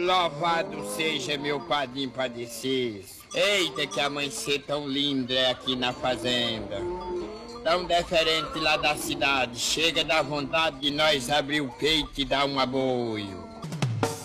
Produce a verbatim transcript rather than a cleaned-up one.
Louvado seja meu padrinho padecido. Eita, que amanhecer tão lindo é aqui na fazenda. Tão diferente lá da cidade. Chega da vontade de nós abrir o peito e dar um aboio.